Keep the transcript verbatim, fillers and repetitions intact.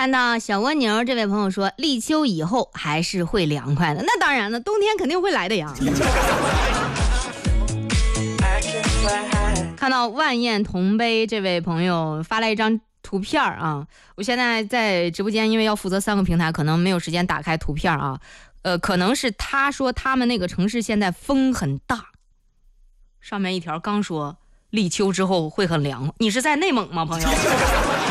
看到小蜗牛这位朋友说，立秋以后还是会凉快的。那当然了，冬天肯定会来的呀。看到万艳同杯这位朋友发来一张图片啊，我现在在直播间，因为要负责三个平台，可能没有时间打开图片啊。呃，可能是他说他们那个城市现在风很大，上面一条刚说立秋之后会很凉，你是在内蒙吗，朋友？